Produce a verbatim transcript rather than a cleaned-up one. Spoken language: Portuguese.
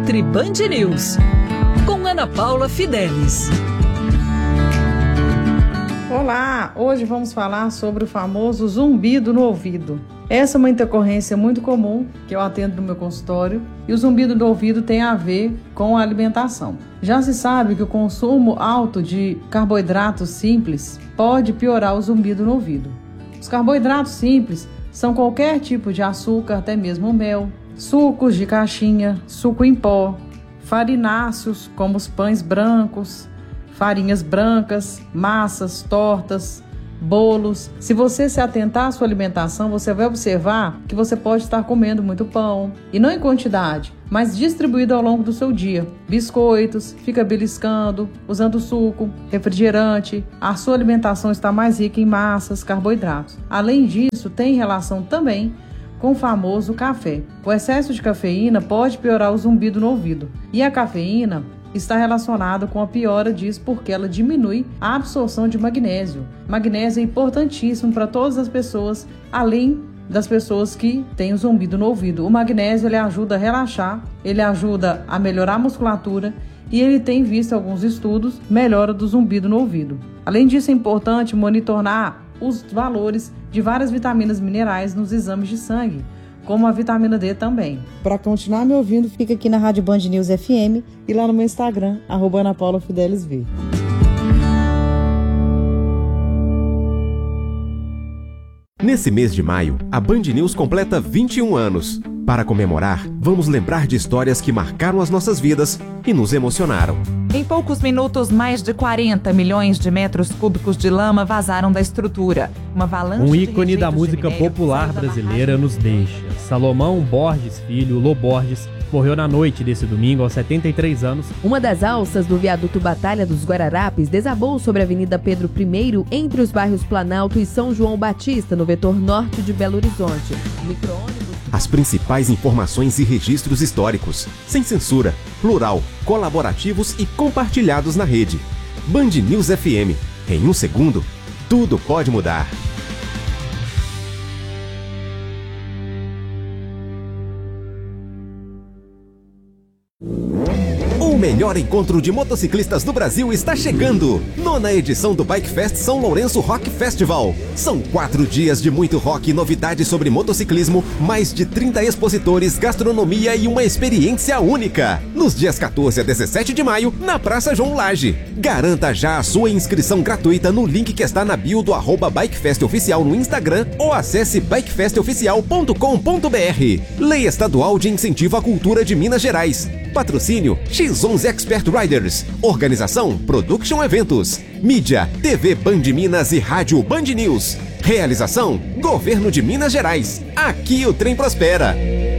Nutri Band News, com Ana Paula Fidelis. Olá, hoje vamos falar sobre o famoso zumbido no ouvido. Essa é uma intercorrência muito comum que eu atendo no meu consultório e o zumbido no ouvido tem a ver com a alimentação. Já se sabe que o consumo alto de carboidratos simples pode piorar o zumbido no ouvido. Os carboidratos simples são qualquer tipo de açúcar, até mesmo mel, sucos de caixinha, suco em pó, farináceos como os pães brancos, farinhas brancas, massas, tortas, bolos. Se você se atentar à sua alimentação, você vai observar que você pode estar comendo muito pão, e não em quantidade, mas distribuído ao longo do seu dia. Biscoitos, fica beliscando, usando suco, refrigerante. A sua alimentação está mais rica em massas, carboidratos. Além disso, tem relação também com o famoso café. O excesso de cafeína pode piorar o zumbido no ouvido, e a cafeína está relacionado com a piora disso porque ela diminui a absorção de magnésio. Magnésio é importantíssimo para todas as pessoas, além das pessoas que têm o zumbido no ouvido. O magnésio ele ajuda a relaxar, ele ajuda a melhorar a musculatura e ele tem visto alguns estudos melhora do zumbido no ouvido. Além disso, é importante monitorar os valores de várias vitaminas minerais nos exames de sangue, como a vitamina D também. Para continuar me ouvindo, fica aqui na Rádio Band News F M e lá no meu Instagram, arroba Ana Paula Fidelis V. Nesse mês de maio, a Band News completa vinte e um anos. Para comemorar, vamos lembrar de histórias que marcaram as nossas vidas e nos emocionaram. Em poucos minutos, mais de quarenta milhões de metros cúbicos de lama vazaram da estrutura. Uma avalanche um ícone da música de popular brasileira nos deixa. Salomão Borges Filho, Lô Borges, morreu na noite desse domingo aos setenta e três anos. Uma das alças do viaduto Batalha dos Guararapes desabou sobre a Avenida Pedro I, entre os bairros Planalto e São João Batista, no vetor norte de Belo Horizonte. Micro-ônibus... As principais informações e registros históricos, sem censura, plural, colaborativos e compartilhados na rede. Band News F M. Em um segundo, tudo pode mudar. O melhor encontro de motociclistas do Brasil está chegando! Nona edição do Bike Fest São Lourenço Rock Festival. São quatro dias de muito rock e novidades sobre motociclismo, mais de trinta expositores, gastronomia e uma experiência única. Nos dias quatorze a dezessete de maio, na Praça João Lage. Garanta já a sua inscrição gratuita no link que está na bio do arroba BikeFest Oficial no Instagram ou acesse bike fest oficial ponto com ponto b r. Lei Estadual de Incentivo à Cultura de Minas Gerais. Patrocínio X onze Expert Riders. Organização Production Eventos. Mídia T V Band Minas e Rádio Band News. Realização Governo de Minas Gerais. Aqui o trem prospera.